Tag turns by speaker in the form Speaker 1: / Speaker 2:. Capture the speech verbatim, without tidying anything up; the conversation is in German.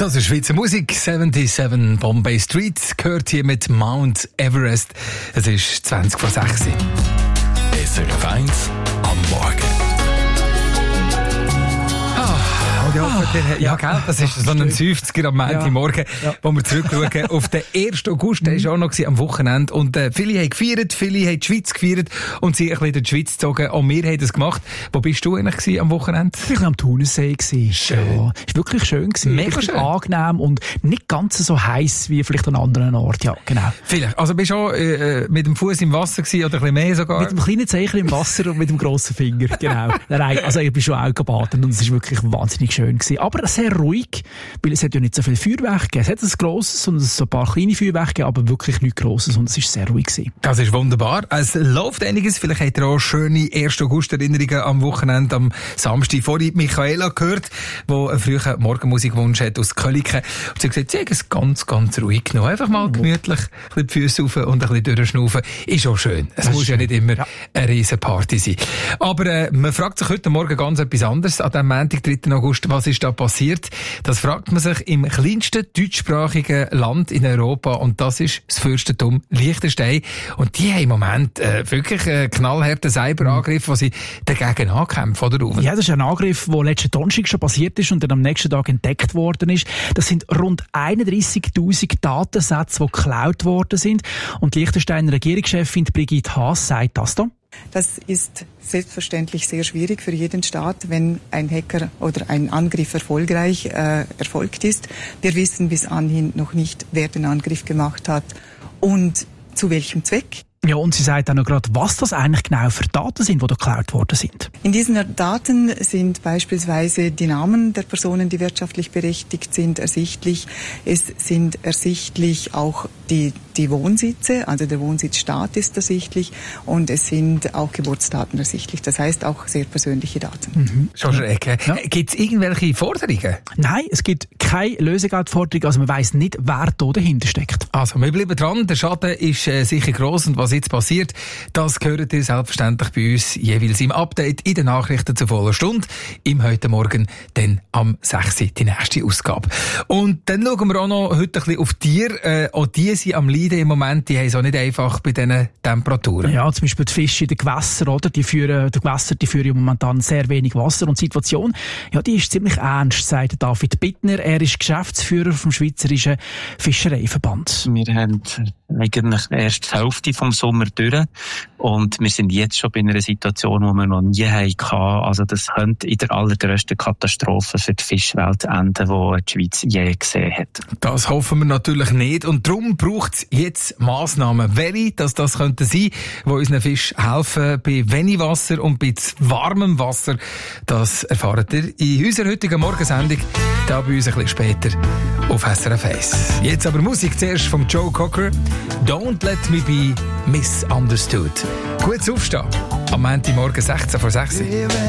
Speaker 1: Das ist Schweizer Musik. siebenundsiebzig Bombay Street gehört hier mit Mount Everest. Es ist zwanzig vor sechs.
Speaker 2: S R F eins am Morgen.
Speaker 1: Ja, ah, ja, gell, das ist so ein fünfziger am Montagmorgen,
Speaker 3: ja.
Speaker 1: wo wir zurückschauen auf den ersten August. Der war auch noch am Wochenende. Und äh, viele haben gefeiert, viele haben die Schweiz gefeiert und sie ein bisschen in die Schweiz gezogen. Auch wir haben das gemacht. Wo bist du eigentlich gewesen am Wochenende?
Speaker 3: Ich war am Thunersee. Schön. Ja, ist wirklich schön gewesen.
Speaker 1: Mega
Speaker 3: wirklich
Speaker 1: schön.
Speaker 3: Angenehm und nicht ganz so heiß wie vielleicht an anderen Orten. Ja, genau.
Speaker 1: Vielleicht. Also bist du auch äh, mit dem Fuß im Wasser gewesen oder ein bisschen mehr sogar?
Speaker 3: Mit dem kleinen Zeichen im Wasser und mit dem grossen Finger. Genau. Nein, also ich bin schon auch gebadet und es war wirklich wahnsinnig schön gewesen. Aber sehr ruhig, weil es hat ja nicht so viel Feuerwerk gegeben. Es hat ein grosses und so ein paar kleine Feuerwerke gegeben, aber wirklich nichts Grosses und es war sehr ruhig gewesen.
Speaker 1: Das ist wunderbar. Es läuft einiges. Vielleicht habt ihr auch schöne ersten August-Erinnerungen am Wochenende, am Samstag. Vorhin Michaela gehört, die einen frühen Morgenmusikwunsch hat aus Köliken. Und sie hat gesagt, sie hat es ganz, ganz ruhig genommen. Einfach mal gemütlich ein bisschen die Füße rauf und ein bisschen durchschnaufen. Ist auch schön. Es
Speaker 3: Das
Speaker 1: muss ja
Speaker 3: schön.
Speaker 1: nicht immer
Speaker 3: ja.
Speaker 1: eine riesen Party sein. Aber äh, man fragt sich heute Morgen ganz etwas anderes. An dem Montag, dritten August, was ist da passiert? Das fragt man sich im kleinsten deutschsprachigen Land in Europa und das ist das Fürstentum Liechtenstein. Und die haben im Moment äh, wirklich einen knallharten Cyberangriff, wo sie dagegen ankämpfen, oder Uwe?
Speaker 3: Ja, das ist ein Angriff, der letzten Donnerstag schon passiert ist und dann am nächsten Tag entdeckt worden ist. Das sind rund einunddreissigtausend Datensätze, die geklaut worden sind. Und die Liechtensteiner Regierungschefin Brigitte Haas sagt das da.
Speaker 4: Das ist selbstverständlich sehr schwierig für jeden Staat, wenn ein Hacker oder ein Angriff erfolgreich äh, erfolgt ist. Wir wissen bis anhin noch nicht, wer den Angriff gemacht hat und zu welchem Zweck.
Speaker 3: Ja, und sie sagt auch noch gerade, was das eigentlich genau für Daten sind, die da geklaut worden sind.
Speaker 4: In diesen Daten sind beispielsweise die Namen der Personen, die wirtschaftlich berechtigt sind, ersichtlich. Es sind ersichtlich auch die, die Wohnsitze, also der Wohnsitzstaat ist ersichtlich und es sind auch Geburtsdaten ersichtlich. Das heißt auch sehr persönliche Daten.
Speaker 3: Mhm.
Speaker 1: Schon schräg.
Speaker 3: Ja.
Speaker 1: Gibt es irgendwelche Forderungen?
Speaker 3: Nein, es gibt keine Lösegeldforderung, also man weiss nicht, wer da dahinter steckt.
Speaker 1: Also, wir bleiben dran. Der Schaden ist äh, sicher gross und was jetzt passiert, das hört ihr selbstverständlich bei uns jeweils im Update in den Nachrichten zur vollen Stunde. Im heute Morgen dann am sechs Uhr die nächste Ausgabe. Und dann schauen wir auch noch heute ein bisschen auf Tiere. Äh, auch die sind am Leiden im Moment. Die haben es auch nicht einfach bei diesen Temperaturen.
Speaker 3: Ja, zum Beispiel die Fische in den Gewässern, oder? Die führen, die Gewässer, die führen momentan sehr wenig Wasser und die Situation, ja, die ist ziemlich ernst, sagt David Bittner. Er ist Geschäftsführer vom Schweizerischen Fischereiverband.
Speaker 5: Wir haben eigentlich erst die Hälfte vom Sommer durch und wir sind jetzt schon bei einer Situation, die wir noch nie hatten. Also das könnte in der allergrössten Katastrophe für die Fischwelt enden, die die Schweiz je gesehen hat.
Speaker 1: Das hoffen wir natürlich nicht und darum braucht es jetzt Massnahmen. Welche, dass das könnten sein, die unseren Fisch helfen bei wenig Wasser und bei zu warmem Wasser. Das erfahrt ihr in unserer heutigen Morgensendung, da bei uns ein bisschen später auf S R F eins. Jetzt aber Musik zuerst vom Joe Cocker. Don't let me be misunderstood. Gutes Aufstehen. Am Montagmorgen sechzehn vor sechs.